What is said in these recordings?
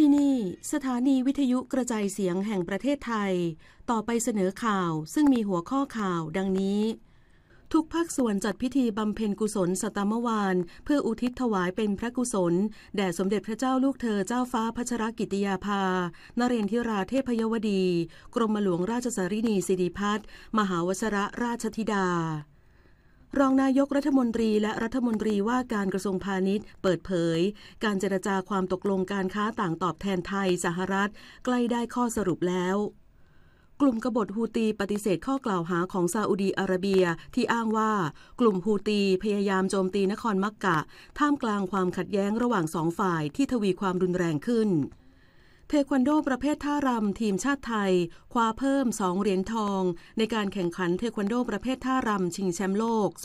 ที่นี่สถานีวิทยุกระจายเสียงแห่งประเทศไทยต่อไปเสนอข่าวซึ่งมีหัวข้อข่าวดังนี้ทุกภาคส่วนจัดพิธีบำเพ็ญกุศลสัตมวาลเพื่ออุทิศถวายเป็นพระกุศลแด่สมเด็จพระเจ้าลูกเธอเจ้าฟ้าพัชรกิติยาภานเรนทิราเทพยวดีกรมหลวงราชสารินีสิริพัฒน์มหาวชิรราชธิดารองนายกรัฐมนตรีและรัฐมนตรีว่าการกระทรวงพาณิชย์เปิดเผยการเจรจาความตกลงการค้าต่างตอบแทนไทยสหรัฐใกล้ได้ข้อสรุปแล้วกลุ่มกบฏฮูตีปฏิเสธข้อกล่าวหาของซาอุดีอาระเบียที่อ้างว่ากลุ่มฮูตีพยายามโจมตีนครมักกะท่ามกลางความขัดแย้งระหว่างสองฝ่ายที่ทวีความรุนแรงขึ้นเทควันโดประเภทท่ารำทีมชาติไทยคว้าเพิ่ม2เหรียญทองในการแข่งขันเทควันโดประเภทท่ารำชิงแชมป์โลก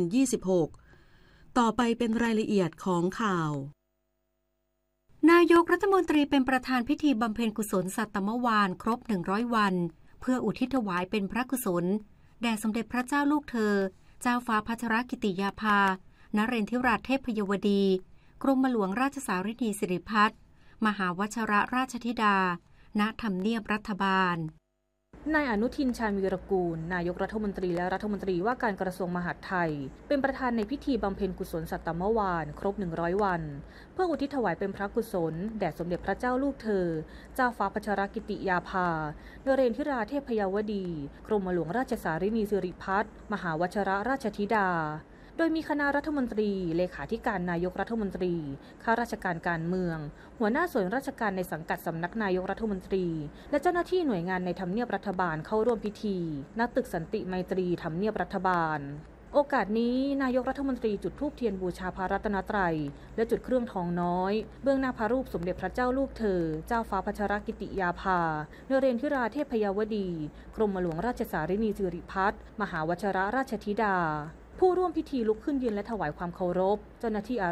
2026 ต่อไปเป็นรายละเอียดของข่าวนายกรัฐมนตรีเป็นประธานพิธีบำเพ็ญกุศลสัตมวาลครบ100วันเพื่ออุทิศถวายเป็นพระกุศลแด่สมเด็จพระเจ้าลูกเธอเจ้าฟ้าพัชรกิติยาภานเรนทิราเทพยวดีกรมหลวงราชสารินีสิริพัฒน์มหาวชิรราชธิดาณทำเนียบรัฐบาลนายอนุทินชาญวีรกูลนายกรัฐมนตรีและรัฐมนตรีว่าการกระทรวงมหาดไทยเป็นประธานในพิธีบำเพ็ญกุศลสัตมวาลครบ100วันเพื่ออุทิศถวายเป็นพระกุศลแด่สมเด็จพระเจ้าลูกเธอเจ้าฟ้าพัชรกิติยาภานเรนทิราเทพยวดีกรมหลวงราชสารินีสิริพัฒน์มหาวชิรราชธิดาโดยมีคณะรัฐมนตรีเลขาธิการนายกรัฐมนตรีข้าราชการการเมืองหัวหน้าส่วนราชการในสังกัดสำนักนายกรัฐมนตรีและเจ้าหน้าที่หน่วยงานในทำเนียบรัฐบาลเข้าร่วมพิธีณตึกสันติไมตรีทำเนียบรัฐบาลโอกาสนี้นายกรัฐมนตรีจุดธูปเทียนบูชาพระรัตนตรัยและจุดเครื่องทองน้อยเบื้องหน้าพระรูปสมเด็จพระเจ้าลูกเธอเจ้าฟ้าพัชรกิติยาภานเรนทิราเทพยวดีกรมหลวงราชสารินีสิริพัฒน์มหาวชิรราชธิดาผู้ร่วมพิธีลุกขึ้นยืนและถวายความเคารพเจ้าหน้าที่อา